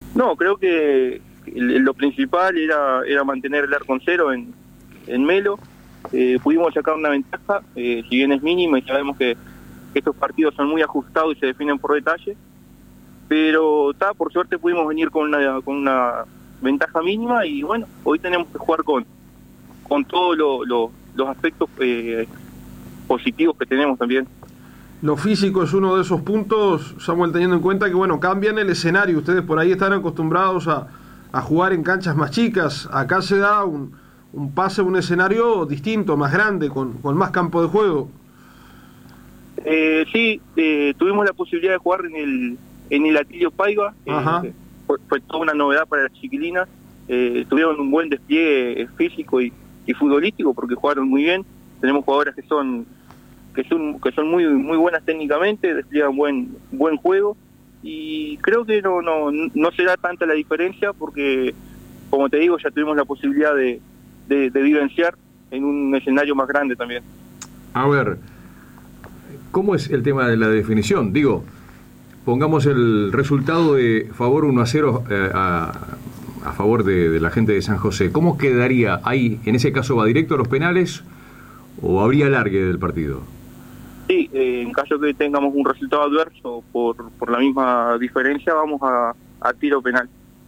No, creo que lo principal era mantener el arco en cero en Melo. Pudimos sacar una ventaja, si bien es mínima y sabemos que estos partidos son muy ajustados y se definen por detalle, pero por suerte pudimos venir con una ventaja mínima y bueno, hoy tenemos que jugar con todos los aspectos positivos que tenemos también. Lo físico es uno de esos puntos, Samuel, teniendo en cuenta que, bueno, cambian el escenario. Ustedes por ahí están acostumbrados a jugar en canchas más chicas. Acá se da un pase a un escenario distinto, más grande, con más campo de juego. Sí, tuvimos la posibilidad de jugar en el Atilio Paiva. Fue toda una novedad para las chiquilinas. Tuvieron un buen despliegue físico y futbolístico porque jugaron muy bien. Tenemos jugadoras que son muy buenas técnicamente, despliegan buen juego y creo que no será tanta la diferencia porque, como te digo, ya tuvimos la posibilidad de vivenciar en un escenario más grande también. A ver, ¿cómo es el tema de la definición? Digo, pongamos el resultado de favor 1-0 a favor de la gente de San José. ¿Cómo quedaría ahí? ¿En ese caso va directo a los penales o habría alargue del partido? Sí, en caso que tengamos un resultado adverso por la misma diferencia, vamos a tiro penal.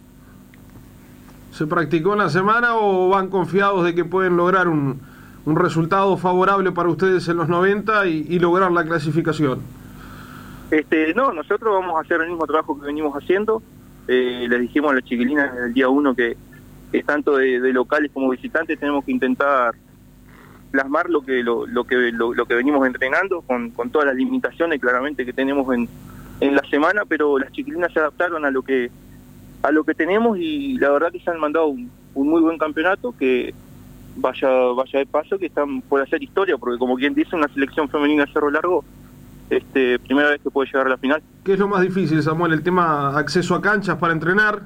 ¿Se practicó en la semana o van confiados de que pueden lograr un resultado favorable para ustedes en los 90 y lograr la clasificación? No, nosotros vamos a hacer el mismo trabajo que venimos haciendo. Les dijimos a las chiquilinas desde el día 1 que tanto de locales como visitantes tenemos que intentar plasmar lo que venimos entrenando con todas las limitaciones claramente que tenemos en la semana, pero las chiquilinas se adaptaron a lo que tenemos y la verdad que se han mandado un muy buen campeonato que vaya de paso que están por hacer historia, porque como quien dice, una selección femenina de Cerro Largo, primera vez que puede llegar a la final. ¿Qué es lo más difícil, Samuel? ¿El tema acceso a canchas para entrenar?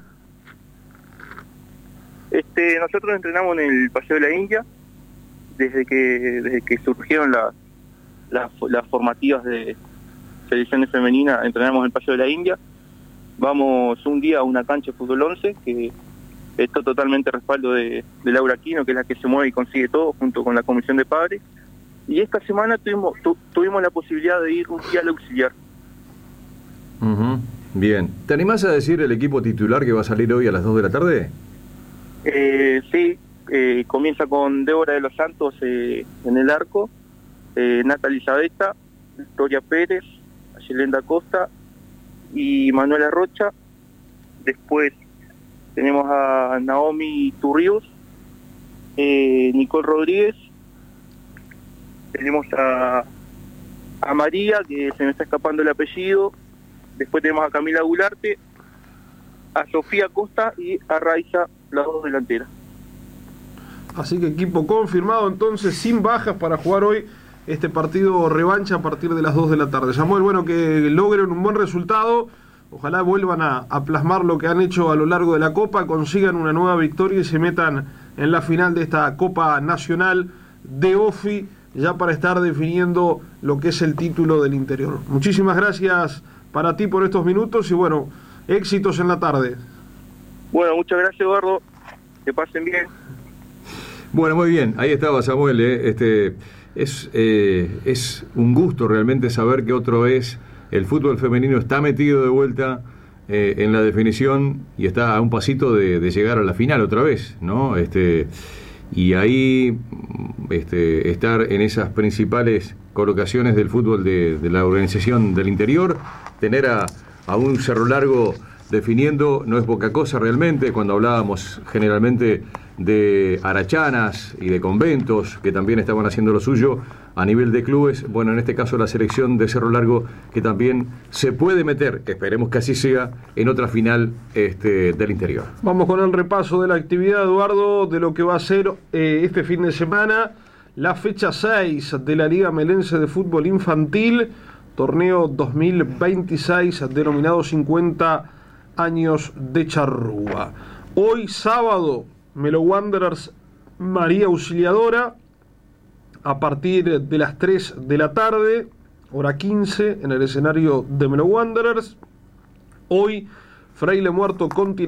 Nosotros entrenamos en el Paseo de la India desde que surgieron las formativas de selecciones femeninas. Entrenamos en el Paseo de la India. Vamos un día a una cancha de fútbol 11 que está totalmente respaldo de Laura Aquino, que es la que se mueve y consigue todo junto con la comisión de padres. Y esta semana tuvimos la posibilidad de ir un día al auxiliar. Bien. ¿Te animás a decir el equipo titular que va a salir hoy a las 2 de la tarde? Sí, comienza con Débora de los Santos en el arco, Natalia Isabeta, Victoria Pérez, Ayelenda Costa y Manuela Rocha. Después tenemos a Naomi Turrios, Nicole Rodríguez, tenemos a María, que se me está escapando el apellido, después tenemos a Camila Gularte, a Sofía Costa y a Raiza, las dos delanteras. Así que equipo confirmado entonces, sin bajas para jugar hoy este partido revancha a partir de las 2 de la tarde. Samuel, bueno, que logren un buen resultado, ojalá vuelvan a plasmar lo que han hecho a lo largo de la Copa, consigan una nueva victoria y se metan en la final de esta Copa Nacional de OFI, ya para estar definiendo lo que es el título del interior. Muchísimas gracias para ti por estos minutos y bueno, éxitos en la tarde. Bueno, muchas gracias, Eduardo, que pasen bien. Bueno, muy bien, ahí estaba Samuel, es un gusto realmente saber que otra vez el fútbol femenino está metido de vuelta en la definición y está a un pasito de llegar a la final otra vez, ¿no? Y ahí estar en esas principales colocaciones del fútbol de la organización del interior, tener a un Cerro Largo definiendo no es poca cosa realmente. Cuando hablábamos generalmente de arachanas y de conventos que también estaban haciendo lo suyo a nivel de clubes, bueno, en este caso la selección de Cerro Largo que también se puede meter, esperemos que así sea, en otra final del interior. Vamos con el repaso de la actividad, Eduardo, de lo que va a ser este fin de semana, la fecha 6 de la Liga Melense de Fútbol Infantil, torneo 2026 denominado 50 años de Charrúa. Hoy sábado, Melo Wanderers María Auxiliadora a partir de las 3 de la tarde, hora 15, en el escenario de Melo Wanderers. Hoy Fraile Muerto Continental